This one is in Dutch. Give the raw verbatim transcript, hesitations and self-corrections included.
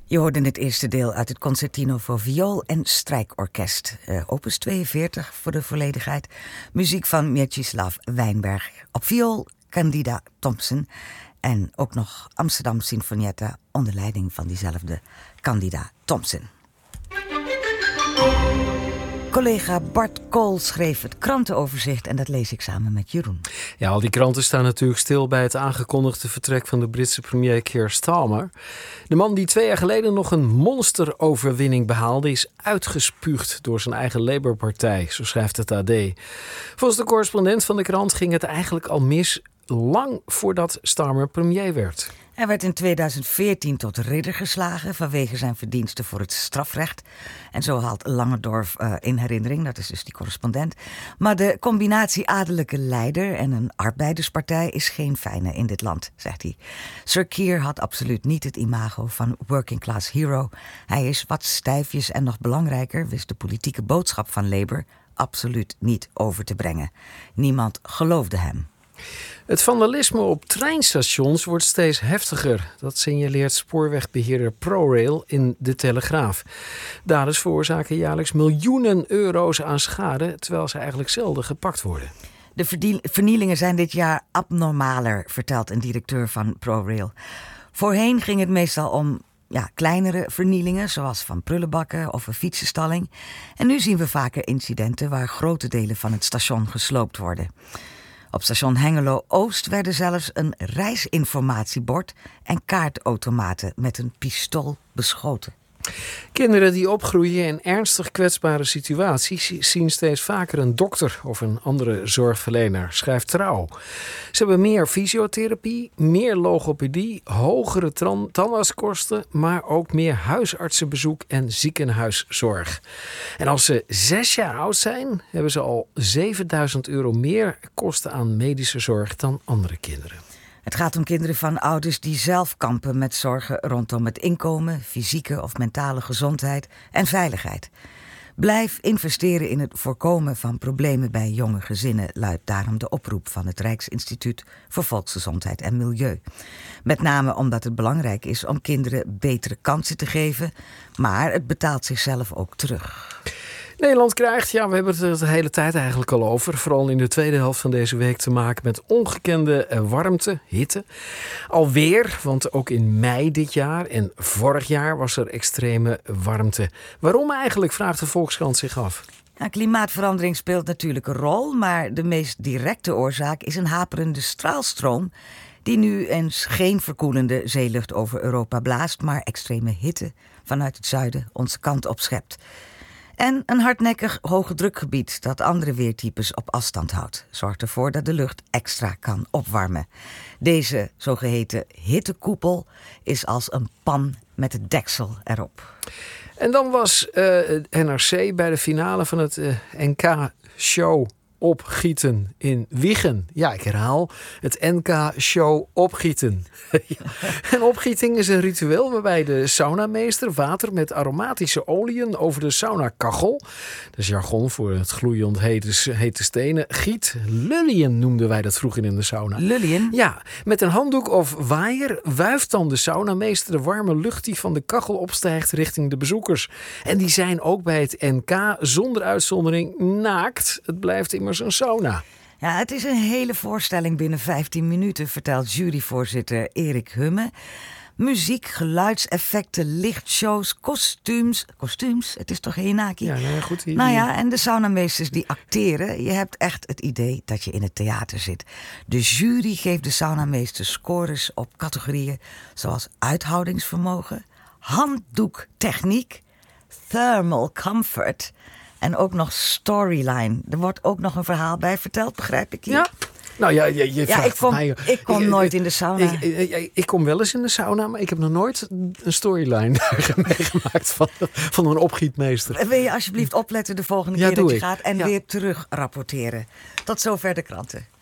Je hoorde het eerste deel uit het concertino voor viool en strijkorkest. Uh, opus tweeënveertig voor de volledigheid. Muziek van Mieczysław Weinberg. Op viool Candida Thompson. En ook nog Amsterdam Sinfonietta onder leiding van diezelfde Candida Thompson. Collega Bart Kool schreef het krantenoverzicht en dat lees ik samen met Jeroen. Ja, al die kranten staan natuurlijk stil bij het aangekondigde vertrek van de Britse premier Keir Starmer. De man die twee jaar geleden nog een monsteroverwinning behaalde is uitgespuugd door zijn eigen Labour-partij, zo schrijft het A D. Volgens de correspondent van de krant ging het eigenlijk al mis lang voordat Starmer premier werd. Hij werd in tweeduizend veertien tot ridder geslagen vanwege zijn verdiensten voor het strafrecht. En zo haalt Langendorf uh, in herinnering, dat is dus die correspondent. Maar de combinatie adellijke leider en een arbeiderspartij is geen fijne in dit land, zegt hij. Sir Keir had absoluut niet het imago van working class hero. Hij is wat stijfjes en nog belangrijker wist de politieke boodschap van Labour absoluut niet over te brengen. Niemand geloofde hem. Het vandalisme op treinstations wordt steeds heftiger. Dat signaleert spoorwegbeheerder ProRail in De Telegraaf. Daders veroorzaken jaarlijks miljoenen euro's aan schade, terwijl ze eigenlijk zelden gepakt worden. De vernielingen zijn dit jaar abnormaler, vertelt een directeur van ProRail. Voorheen ging het meestal om ja, kleinere vernielingen, zoals van prullenbakken of een fietsenstalling. En nu zien we vaker incidenten waar grote delen van het station gesloopt worden. Op station Hengelo-Oost werden zelfs een reisinformatiebord en kaartautomaten met een pistool beschoten. Kinderen die opgroeien in ernstig kwetsbare situaties zien steeds vaker een dokter of een andere zorgverlener, schrijft Trouw. Ze hebben meer fysiotherapie, meer logopedie, hogere tran- tandartskosten, maar ook meer huisartsenbezoek en ziekenhuiszorg. En als ze zes jaar oud zijn, hebben ze al zevenduizend euro meer kosten aan medische zorg dan andere kinderen. Het gaat om kinderen van ouders die zelf kampen met zorgen rondom het inkomen, fysieke of mentale gezondheid en veiligheid. Blijf investeren in het voorkomen van problemen bij jonge gezinnen, luidt daarom de oproep van het Rijksinstituut voor Volksgezondheid en Milieu. Met name omdat het belangrijk is om kinderen betere kansen te geven, maar het betaalt zichzelf ook terug. Nederland krijgt, ja, we hebben het er de hele tijd eigenlijk al over, vooral in de tweede helft van deze week te maken met ongekende warmte, hitte. Alweer, want ook in mei dit jaar en vorig jaar was er extreme warmte. Waarom eigenlijk, vraagt de Volkskrant zich af. Ja, klimaatverandering speelt natuurlijk een rol, maar de meest directe oorzaak is een haperende straalstroom die nu eens geen verkoelende zeelucht over Europa blaast, maar extreme hitte vanuit het zuiden onze kant op schept. En een hardnekkig hoge drukgebied dat andere weertypes op afstand houdt, zorgt ervoor dat de lucht extra kan opwarmen. Deze zogeheten hittekoepel is als een pan met het deksel erop. En dan was uh, N R C bij de finale van het uh, N K-show opgieten in Wijchen. Ja, ik herhaal, het N K-show opgieten. Ja. En opgieting is een ritueel waarbij de saunameester water met aromatische oliën over de saunakachel, dat is jargon voor het gloeiend hete, hete stenen, giet. Lullien noemden wij dat vroeger in de sauna. Lullien? Ja, met een handdoek of waaier wuift dan de saunameester de warme lucht die van de kachel opstijgt richting de bezoekers. En die zijn ook bij het N K zonder uitzondering naakt. Het blijft immers een sauna. Ja, het is een hele voorstelling binnen vijftien minuten, vertelt juryvoorzitter Erik Humme. Muziek, geluidseffecten, lichtshows, kostuums. Kostuums, het is toch Henaki? Ja, nou ja, goed. Hier, nou ja, en de saunameesters die acteren. Je hebt echt het idee dat je in het theater zit. De jury geeft de saunameesters scores op categorieën zoals uithoudingsvermogen, handdoektechniek, thermal comfort en ook nog storyline. Er wordt ook nog een verhaal bij verteld, begrijp ik hier? Ja. Nou ja, je, je ja ik, kom, mij, ik kom ik, nooit in de sauna. Ik, ik, ik, ik kom wel eens in de sauna, maar ik heb nog nooit een storyline meegemaakt van, van een opgietmeester. Wil je alsjeblieft opletten de volgende ja, keer dat je ik. gaat en ja. weer terug rapporteren. Tot zover de kranten.